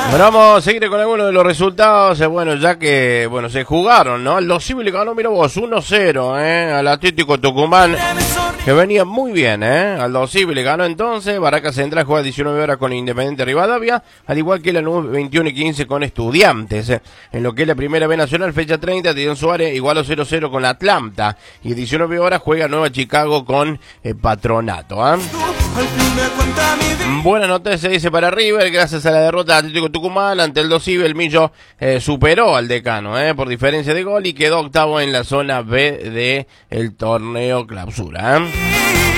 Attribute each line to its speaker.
Speaker 1: Bueno, vamos a seguir con algunos de los resultados. Bueno, ya que se jugaron, ¿no? Aldo Civi le ganó, mira vos, 1-0 al Atlético Tucumán, que venía muy bien, Aldo Civi le ganó entonces. Barraca Central juega a 19 horas con Independiente Rivadavia, al igual que la 21:15 con Estudiantes. En lo que es la primera B Nacional, fecha 30, Tidón Suárez igualó 0-0 con Atlanta. Y a 19 horas juega Nueva Chicago con Patronato, Buena nota se dice para River, gracias a la derrota de Atlético Tucumán ante el Aldo Civi, el Millo superó al Decano por diferencia de gol y quedó octavo en la zona B de el torneo clausura.